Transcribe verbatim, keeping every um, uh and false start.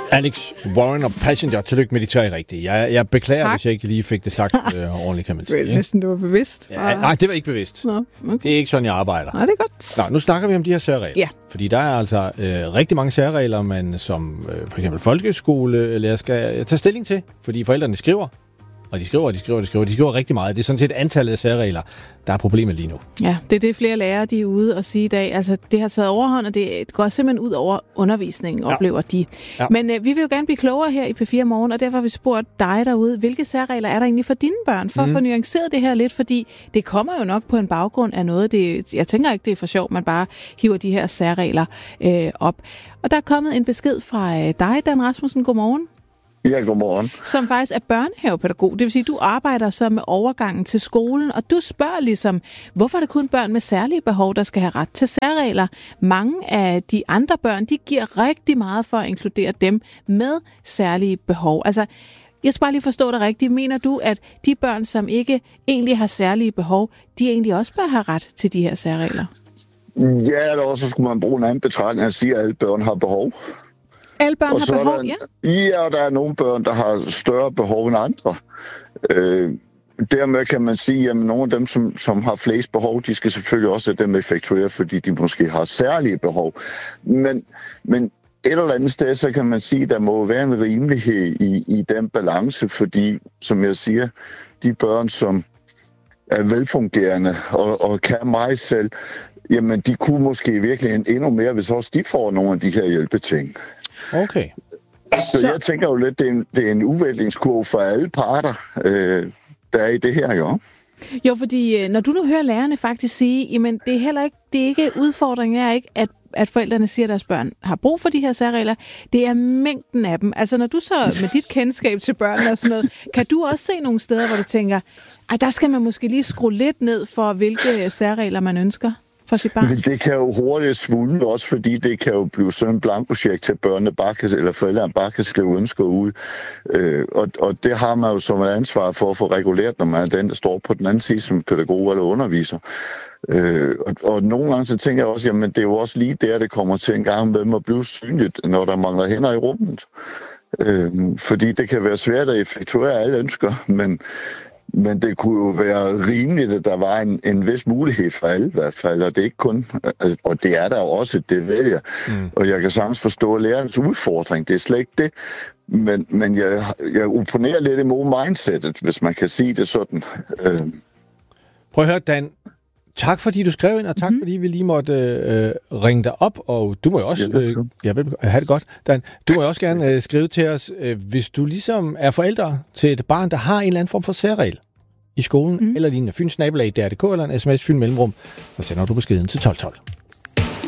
Alex, Warren og Passenger, tillykke med de tre rigtige. Jeg, jeg beklager, tak. Hvis jeg ikke lige fik det sagt øh, ordentligt, kan man sige. Det er næsten, det var bevidst. Ja, nej, det var ikke bevidst. Nå, okay. Det er ikke sådan, jeg arbejder. Nej, det er godt. Nå, nu snakker vi om de her særregler. Ja. Fordi der er altså øh, rigtig mange særregler, man som øh, for eksempel folkeskolelærer skal tage stilling til, fordi forældrene skriver. Og de skriver, de skriver, de skriver. De skriver rigtig meget. Det er sådan set antallet af særregler, der er problemet lige nu. Ja, det er det, flere lærere de er ude og sige i dag. Altså, det har taget overhånd, og det går simpelthen ud over undervisningen, ja. Oplever de. Ja. Men øh, vi vil jo gerne blive klogere her i P fire Morgen, og derfor har vi spurgt dig derude, hvilke særregler er der egentlig for dine børn, for mm. at få nuanceret det her lidt, fordi det kommer jo nok på en baggrund af noget. Det, jeg tænker ikke, det er for sjovt, man bare hiver de her særregler øh, op. Og der er kommet en besked fra øh, dig, Dan Rasmussen. Godmorgen. Ja, godmorgen. Som faktisk er børnehavepædagog. Det vil sige, du arbejder så med overgangen til skolen, og du spørger ligesom, hvorfor er det kun børn med særlige behov, der skal have ret til særregler? Mange af de andre børn, de giver rigtig meget for at inkludere dem med særlige behov. Altså, jeg skal bare lige forstå det rigtigt. Mener du, at de børn, som ikke egentlig har særlige behov, de egentlig også bør have ret til de her særregler? Ja, eller også skulle man bruge en anden betragtning at sige, at alle børn har behov. Alle børn og har behov, der, ja? Ja, og der er nogle børn, der har større behov end andre. Øh, dermed kan man sige, at nogle af dem, som, som har flest behov, de skal selvfølgelig også have dem effektuere, fordi de måske har særlige behov. Men, men et eller andet sted, så kan man sige, at der må være en rimelighed i, i den balance, fordi, som jeg siger, de børn, som er velfungerende og, og kan mig selv, jamen de kunne måske virkelig endnu mere, hvis også de får nogle af de her hjælpeting. Okay. Så, så jeg tænker jo lidt, det er en, det er en udviklingskurve for alle parter, øh, der er i det her, jo. Jo, fordi når du nu hører lærerne faktisk sige, jamen det er heller ikke, det er ikke udfordringen er ikke, at, at forældrene siger, at deres børn har brug for de her særregler. Det er mængden af dem. Altså når du så med dit kendskab til børn og sådan noget, kan du også se nogle steder, hvor du tænker, at der skal man måske lige skrue lidt ned for, hvilke særregler man ønsker? Det, det kan jo hurtigt svulme også, fordi det kan jo blive sådan en blankocheck til børnene bare kan, eller forældrene bare kan skrive ønsker ud. Øh, og, og det har man jo som et ansvar for at få reguleret, når man er den, der står på den anden side som pædagog eller underviser. Øh, og, og nogle gange så tænker jeg også, jamen det er jo også lige der, det kommer til en gang med at blive synligt, når der mangler hænder i rummet. Øh, fordi det kan være svært at effektuere alle ønsker, men Men det kunne jo være rimeligt, at der var en, en vis mulighed for alle i hvert fald, og det er ikke kun, og det er der jo også, det ved jeg. Mm. Og jeg kan sagtens forstå lærernes udfordring, det er slet ikke det. Men, men jeg, jeg opponerer lidt imod mindsetet, hvis man kan sige det sådan. Øh. Prøv at høre, Dan. Tak fordi du skrev ind, og tak mm-hmm. fordi vi lige måtte øh, ringe dig op, og du må jo også øh, ja, have det godt, Dan. Du må jo også gerne øh, skrive til os, øh, hvis du ligesom er forældre til et barn, der har en eller anden form for særregel i skolen, mm. eller lignende, fynsnabelag, D R punktum D K eller en sms, fyn mellemrum, så sender du beskeden til tolv tolv.